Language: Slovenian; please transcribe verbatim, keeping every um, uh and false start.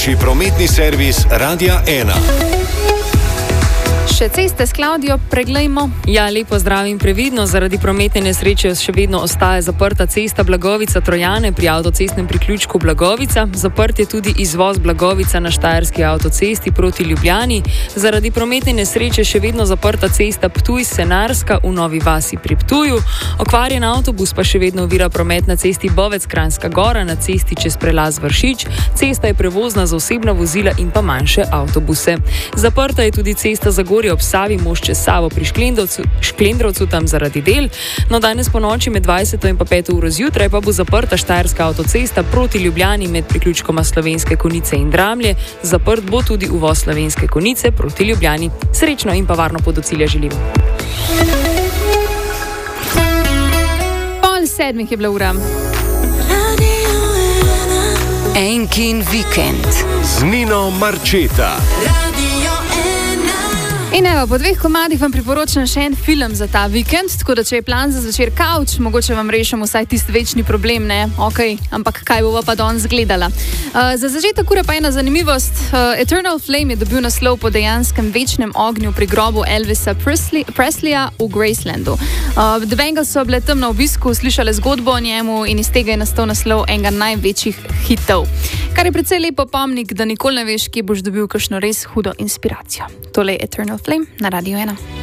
Prometni servis Radia ena. Še ceste s Klaudijo preglejmo. Ja, lepo zdrav in previdno. Zaradi prometne nesreče še vedno ostaja zaprta cesta Blagovica-Trojane pri avtocestnem priključku Blagovica. Zaprt je tudi izvoz Blagovica na Štajerski avtocesti proti Ljubljani. Zaradi prometne nesreče še vedno zaprta cesta Ptuj-Senarska v Novi vasi pri Ptuju. Okvarjen avtobus pa še vedno ovira promet na cesti Bovec-Kranjska Gora, na cesti čez prelaz Vršič. Cesta je prevozna za osebna vozila in pa manjše avtobuse. Zaprta je tudi cesta Zagorje ob Savi, most čez Savo pri Šklendrovcu, Šklendrovcu tam zaradi del. No, danes po noči med dvajseto in pa peto uro zjutraj pa bo zaprta Štajerska avtocesta proti Ljubljani med priključkoma Slovenske Konjice in Dramlje. Zaprt bo tudi uvoz Slovenske Konjice proti Ljubljani. Srečno in pa varno pot do cilja želim. Pol sedmih je bila ura. Enkin vikend Z Nino Marčeta. In evo, po dveh komadih vam priporočam še en film za ta vikend, tako da če je plan za zvečer kavč, mogoče vam rešimo vsaj tisti večni problem, ne? Ok, ampak kaj bova pa danes gledala? Uh, za začetek ura pa ena zanimivost. Uh, Eternal Flame je dobil naslov po dejanskem večnem ognju pri grobu Elvisa Presley, Presleya v Gracelandu. Uh, The Bengals so bile tam na obisku, slišale zgodbo o njemu in iz tega je nastal naslov enega največjih hitov. Kar je precej lepo pomnik, da nikoli ne veš, kje boš dobil kakšno res hudo inspiracijo. Tole je Eternal Flame na Radio ena.